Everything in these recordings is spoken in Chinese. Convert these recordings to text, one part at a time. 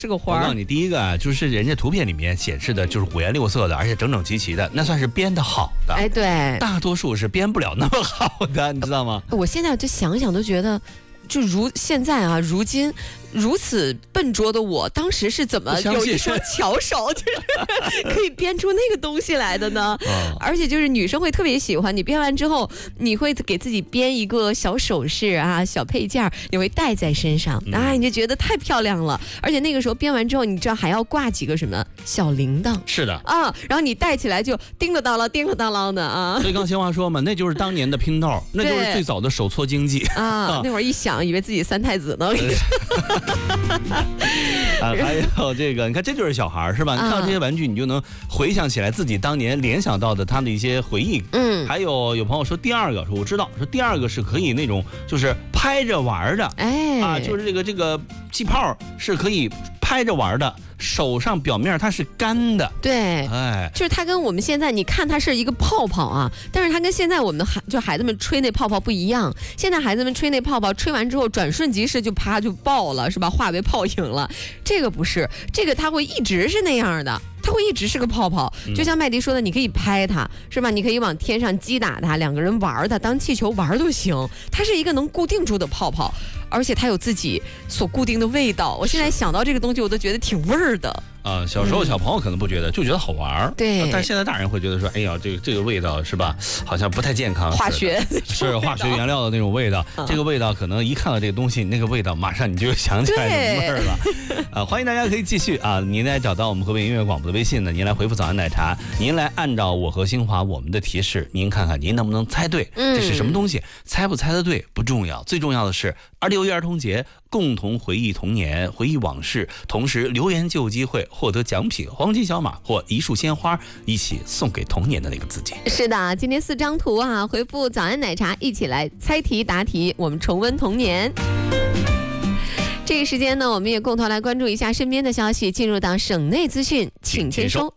这个花我告诉你，第一个啊，就是人家图片里面显示的就是五颜六色的，而且整整齐齐的，那算是编得好的。 哎，对， 大多数是编不了那么好的，你知道吗？ 我现在就想想都觉得。就如现在啊，如今如此笨拙的我，当时是怎么有一双巧手，就是可以编出那个东西来的呢？而且就是女生会特别喜欢你编完之后，你会给自己编一个小首饰啊、小配件，你会戴在身上，你就觉得太漂亮了。而且那个时候编完之后，你知道还要挂几个什么小铃铛？ 是的啊，然后你戴起来就叮了当啷、叮了当啷的啊。 所以刚闲话说嘛，那就是当年的拼豆，那就是最早的手搓经济啊。那会儿一想，以为自己三太子呢。 还有这个，你看这就是小孩是吧？你看到这些玩具，你就能回想起来自己当年联想到的他的一些回忆。还有朋友说第二个，说我知道，说第二个是可以那种就是拍着玩的，就是这个气泡是可以拍着玩的。手上表面它是干的， 对，就是它跟我们现在你看它是一个泡泡啊，但是它跟现在我们的孩子们吹那泡泡不一样。现在孩子们吹那泡泡，吹完之后转瞬即逝就啪就爆了，是吧？化为泡影了。这个不是，这个它会一直是那样的。它会一直是个泡泡，就像麦迪说的，你可以拍它，是吧？你可以往天上击打它，两个人玩它，当气球玩都行。它是一个能固定住的泡泡，而且它有自己所固定的味道。我现在想到这个东西，我都觉得挺味儿的。 小时候小朋友可能不觉得，就觉得好玩。 对， 但是现在大人会觉得说，哎呀，这个味道是吧？好像不太健康， 化学是化学原料的那种味道。这个味道可能一看到这个东西，那个味道马上你就想起来什么味儿了。欢迎大家可以继续您来找到我们河北音乐广播的微信呢，您来回复早安奶茶，您来按照我和新华我们的提示，您看看您能不能猜对这是什么东西。猜不猜得对不重要，最重要的是26一儿童节，共同回忆童年，回忆往事，同时留言就有机会获得奖品黄金小马或一束鲜花，一起送给童年的那个自己。 是的，今天4张图回复早安奶茶，一起来猜题答题，我们重温童年。这个时间呢，我们也共同来关注一下身边的消息，进入到省内资讯，请签收。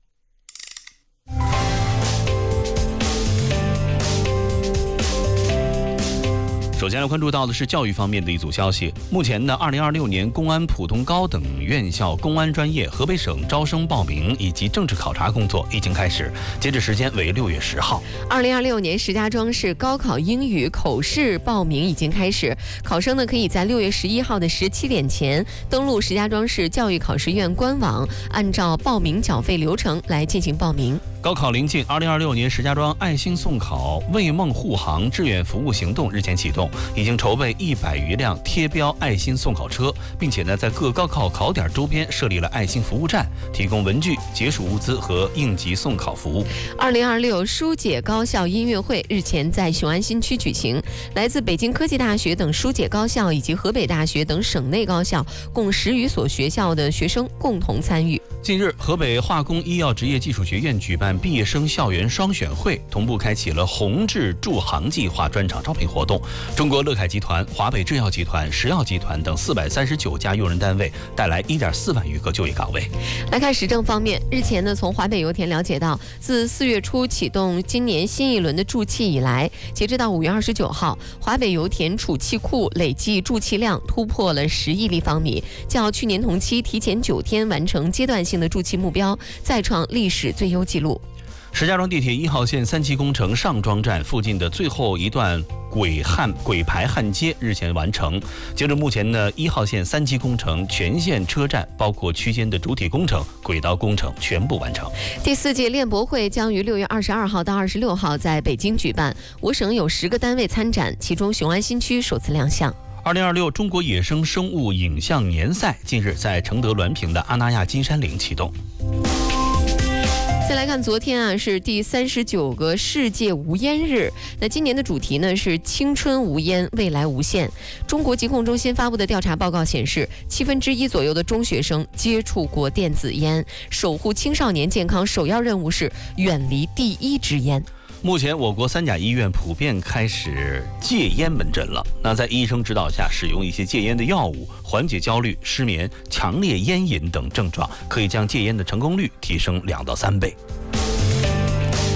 首先来关注到的是教育方面的一组消息。目前呢，2026年公安普通高等院校公安专业河北省招生报名以及政治考察工作已经开始，截止时间为6月10号。 2026年石家庄市高考英语口试报名已经开始，考生呢可以在6月11号的17点前登录石家庄市教育考试院官网，按照报名缴费流程来进行报名。 高考临近，2026年石家庄爱心送考为梦护航志愿服务行动日前启动，已经筹备100余辆贴标爱心送考车，并且呢在各高考考点周边设立了爱心服务站，提供文具、解暑物资和应急送考服务。 2026疏解高校音乐会日前在雄安新区举行，来自北京科技大学等疏解高校以及河北大学等省内高校共10余所学校的学生共同参与。 近日，河北化工医药职业技术学院举办毕业生校园双选会，同步开启了宏志助航计划专场招聘活动。中国乐凯集团、华北制药集团、石药集团等439家用人单位带来1.4万余个就业岗位。 来看时政方面，日前呢，从华北油田了解到，自4月初启动今年新一轮的注气以来，截至到5月29号，华北油田储气库累计注气量突破了10亿立方米，较去年同期提前9天完成阶段性的注气目标，再创历史最优纪录。 石家庄地铁1号线3期工程上庄站附近的最后一段轨排焊接日前完成。截至目前呢，1号线3期工程全线车站包括区间的主体工程、轨道工程全部完成。 第4届练博会将于6月22号到26号在北京举办，我省有10个单位参展，其中雄安新区首次亮相。 2026中国野生生物影像年赛近日在承德滦平的阿那亚金山岭启动。 再来看昨天是第39个世界无烟日，那今年的主题呢是青春无烟，未来无限。中国疾控中心发布的调查报告显示，1/7左右的中学生接触过电子烟，守护青少年健康首要任务是远离第一支烟。 目前我国3甲医院普遍开始戒烟门诊了。那在医生指导下使用一些戒烟的药物，缓解焦虑、失眠、强烈烟瘾等症状，可以将戒烟的成功率提升2到3倍。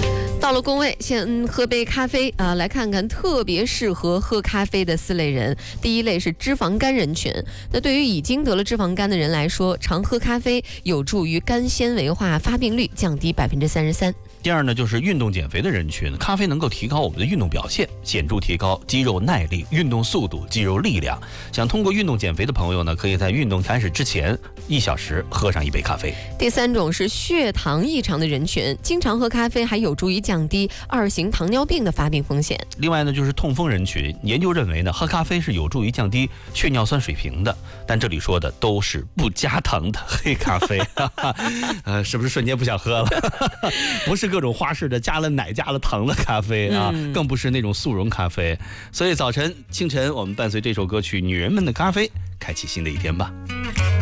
到了工位，先喝杯咖啡啊，来看看特别适合喝咖啡的4类人。第一类是脂肪肝人群，那对于已经得了脂肪肝的人来说，常喝咖啡有助于肝纤维化发病率降低33%。 第二呢，就是运动减肥的人群，咖啡能够提高我们的运动表现，显著提高肌肉耐力、运动速度、肌肉力量。想通过运动减肥的朋友呢，可以在运动开始之前1小时喝上一杯咖啡。 第三种是血糖异常的人群，经常喝咖啡还有助于降低2型糖尿病的发病风险。 另外呢，就是痛风人群，研究认为呢，喝咖啡是有助于降低血尿酸水平的，但这里说的都是不加糖的黑咖啡，是不是瞬间不想喝了？不是各种花式的加了奶加了糖的咖啡啊，更不是那种速溶咖啡。所以清晨我们伴随这首歌曲《女人们的咖啡》开启新的一天吧。